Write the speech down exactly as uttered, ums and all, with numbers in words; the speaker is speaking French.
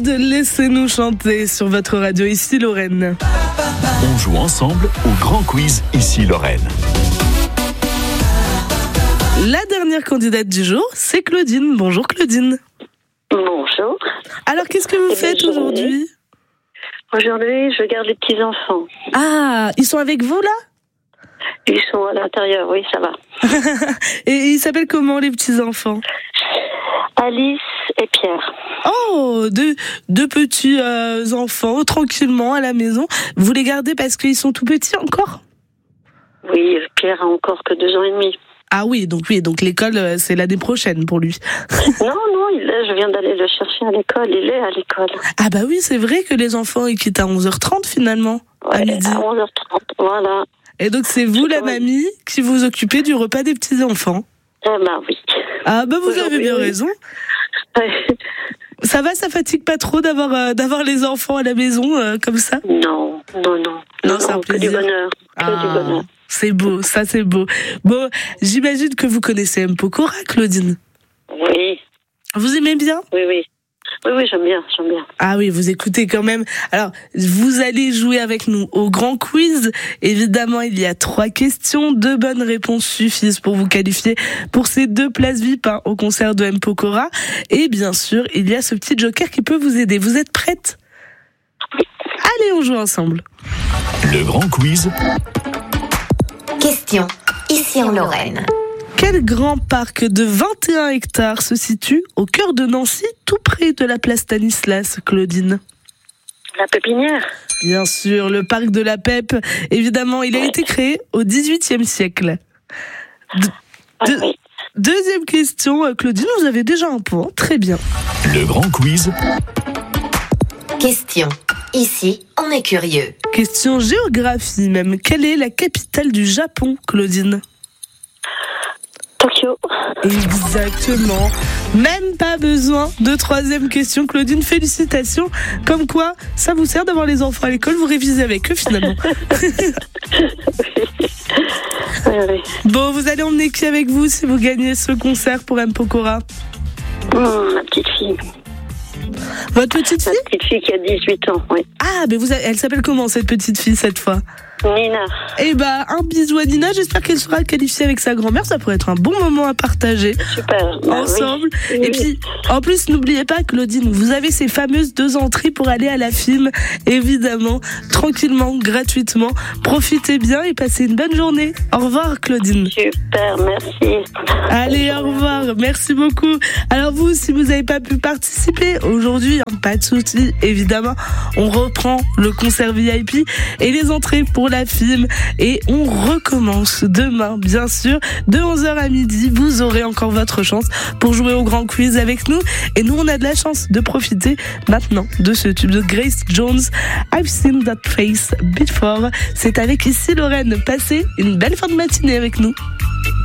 Khalid, laissez-nous chanter sur votre radio, ici Lorraine. On joue ensemble au grand quiz, ici Lorraine. La dernière candidate du jour, c'est Claudine. Bonjour Claudine. Bonjour. Alors qu'est-ce que vous Eh bien, faites je- aujourd'hui ? Aujourd'hui, je garde les petits-enfants. Ah, ils sont avec vous là ? Ils sont à l'intérieur, oui, ça va. Et ils s'appellent comment les petits-enfants ? Alice et Pierre. Oh, deux, deux petits euh, enfants, tranquillement à la maison. Vous les gardez parce qu'ils sont tout petits encore ? Oui, Pierre a encore que deux ans et demi. Ah oui, donc oui, donc l'école, euh, c'est l'année prochaine pour lui. Non, non, il est, je viens d'aller le chercher à l'école. Il est à l'école. Ah bah oui, c'est vrai que les enfants, ils quittent à onze heures trente finalement, à Ouais, midi. à onze heures trente, voilà. Et donc c'est vous, la mamie, qui vous occupez du repas des petits-enfants. Eh ben oui. Ah bah vous avez Aujourd'hui, bien oui. raison. Ouais. Ça va, ça fatigue pas trop d'avoir euh, d'avoir les enfants à la maison euh, comme ça ? Non, non, non. Non, c'est un que du plaisir. bonheur. Que du Ah, bonheur. c'est beau, ça c'est beau. Bon, j'imagine que vous connaissez M. Pokora, Claudine. Oui, Vous aimez bien ? oui, oui. Oui, oui, j'aime bien, j'aime bien. Ah oui, vous écoutez quand même. Alors, vous allez jouer avec nous au grand quiz. Évidemment, il y a trois questions. Deux bonnes réponses suffisent pour vous qualifier pour ces deux places V I P hein, au concert de M. Pokora. Et bien sûr, il y a ce petit joker qui peut vous aider. Vous êtes prête ? Allez, on joue ensemble. Le grand quiz, Question, ici en Lorraine. Quel grand parc de vingt et un hectares se situe au cœur de Nancy, tout près de la place Stanislas, Claudine ? La pépinière. Bien sûr, le parc de la Pep. Évidemment, il a été créé au dix-huitième siècle. De- Ah, de- oui. Deuxième question, euh, Claudine, vous avez déjà un point. Très bien. le grand quiz, Question, ici on est curieux. Question géographie même. Quelle est la capitale du Japon, Claudine ? Tokyo. Exactement. Même pas besoin de troisième question, Claudine. Félicitations. Comme quoi, ça vous sert d'avoir les enfants à l'école, vous révisez avec eux finalement. Oui, oui. Bon, vous allez emmener qui avec vous si vous gagnez ce concert pour M. Pokora ? Hum, ma petite fille. Votre petite Ma fille ? petite fille qui a dix-huit ans, oui. Ah, mais vous avez- elle s'appelle comment cette petite fille cette fois ? Nina. Eh ben, un bisou à Nina. J'espère qu'elle sera qualifiée avec sa grand-mère. Ça pourrait être un bon moment à partager Super. Bah, ensemble. oui. Et puis, en plus, n'oubliez pas, Claudine, vous avez ces fameuses deux entrées pour aller à la film. Évidemment, tranquillement, gratuitement. Profitez bien et passez une bonne journée. Au revoir, Claudine. Super, merci. Allez, au revoir. Merci beaucoup. Alors vous, si vous n'avez pas pu participer aujourd'hui, hein, pas de souci, évidemment, on reprend le concert V I P et les entrées pour la film et on recommence demain, bien sûr, de onze heures à midi. Vous aurez encore votre chance pour jouer au grand quiz avec nous. Et nous, on a de la chance de profiter maintenant de ce tube de Grace Jones. I've seen that face before. C'est avec ici Lorraine. Passez une belle fin de matinée avec nous.